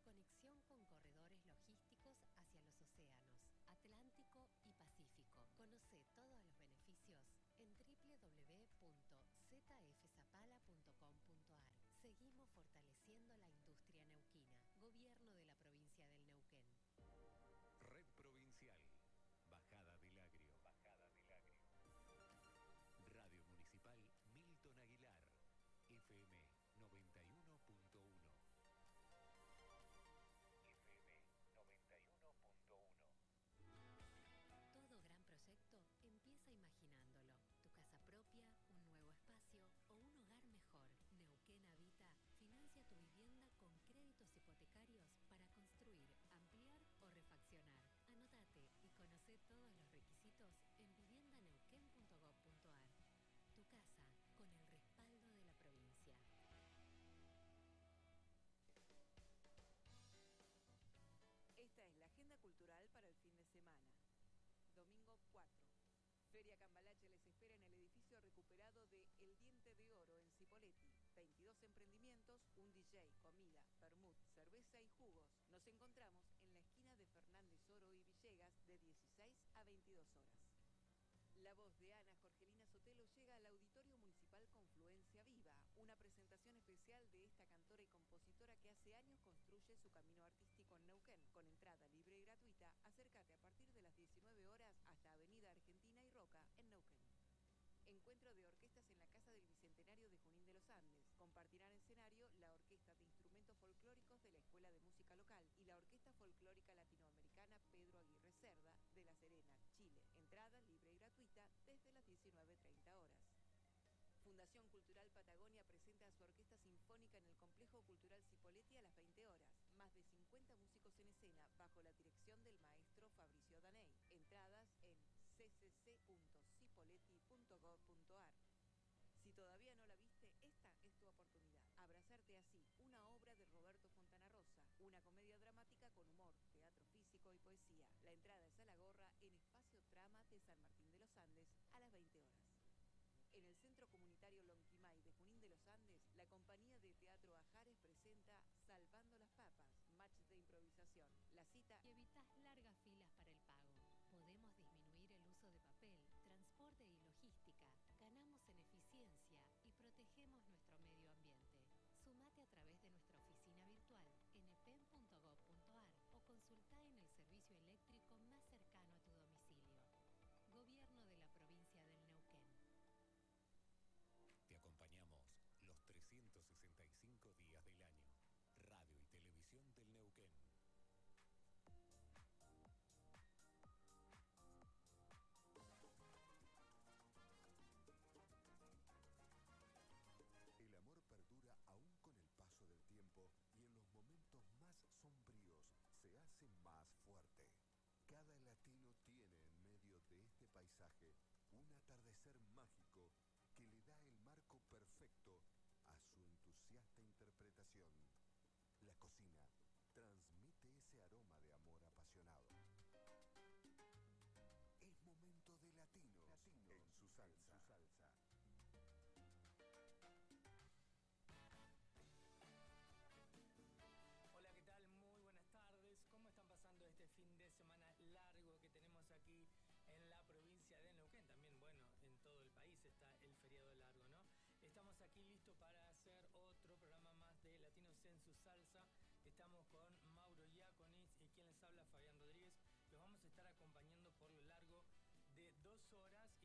conexión con corredores logísticos hacia los océanos, Atlántico y Pacífico. Conoce todos los beneficios en www.zfzapala.com.ar. Seguimos fortaleciendo la industria neuquina. Gobierno de la provincia del Neuquén. Red Provincial. Bajada del Agrio. Radio Municipal Milton Aguilar. FM 91.1. Todo gran proyecto empieza imaginándolo. Tu casa propia, un nuevo espacio o un hogar mejor. Neuquén Habita financia tu vivienda con créditos hipotecarios para construir, ampliar o refaccionar. Anótate y conoce todos los requisitos en viviendaneuquén.gov.ar. Tu casa con el respaldo de la provincia. Esta es la agenda cultural para el fin de semana. Domingo 4. Feria Cambalache les espera en el edificio recuperado de El Diente de Oro en Cipolletti. 22 emprendimientos, un DJ, comida, vermut, cerveza y jugos. Nos encontramos en la esquina de Fernández Oro y Villegas de 16 a 22 horas. La voz de Ana Jorgelina Sotelo llega al Auditorio Municipal Confluencia Viva, una presentación especial de esta cantora y compositora que hace años construye su camino artístico en Neuquén. Con entrada libre y gratuita, acércate a partir de las 19 horas hasta Avenida Argentina y Roca en Neuquén. Encuentro de orquestas en la Casa del Bicentenario de Junín de los Andes. Compartirán escenario la Orquesta de Instrumentos Folclóricos de la Escuela de Música Local y la Orquesta Folclórica Latinoamericana Pedro Aguirre Cerda de La Serena, Chile. Entrada libre y gratuita desde las 19:30 horas. Fundación Cultural Patagonia presenta a su orquesta sinfónica en el Complejo Cultural Cipolletti a las 20 horas. Más de 50 músicos en escena bajo la dirección del maestro Fabricio Daney. Entradas en ccc.cipolletti.gov.ar. Si todavía no la viste, esta es tu oportunidad. Abrazarte así, una obra de Roberto Fontana Rosa, una comedia dramática con humor, teatro físico y poesía. La entrada es a la gorra en Espacio Trama de San Martín de los Andes a las 20 horas. En el Centro Comunitario Lonquimay de Junín de los Andes, la compañía de teatro Ajares presenta Salvando las Papas, match de improvisación. La cita... Y evitas largas filas para el pago. Podemos disminuir el uso de papel, transporte y logística. Ganamos en eficiencia y protegemos nuestro medio ambiente. Sumate a través de nuestra oficina virtual en epem.gov.ar o consulta en el servicio eléctrico más cercano a tu domicilio. Gobierno de la provincia del Neuquén. Te acompañamos los 365 días del año. Radio y Televisión del Neuquén. El amor perdura aún con el paso del tiempo y en los momentos más sombríos se hace más fuerte. Cada latino tiene en medio de este paisaje un atardecer mágico que le da el marco perfecto a su entusiasta interpretación. La cocina transmite ese aroma de amor apasionado. Es momento de latinos en su salsa. Hola, ¿qué tal? Muy buenas tardes. ¿Cómo están pasando este fin de semana largo que tenemos aquí en la provincia de Neuquén? También, bueno, en todo el país está el feriado largo, ¿no? Estamos aquí listos para hacer otro programa más de Latinos en su Salsa. Estamos con Mauro Iaconis y quien les habla, Fabián Rodríguez. Los vamos a estar acompañando por lo largo de 2 horas